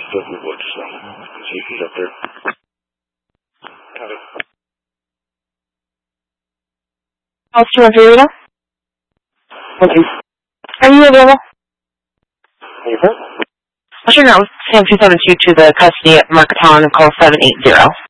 Definitely would, so. See if he's up there. Got it. Officer Rivera? Okay. Are you available? Are you hurt? Sure, no. Sam 272 to the custody at Market Town and call 780.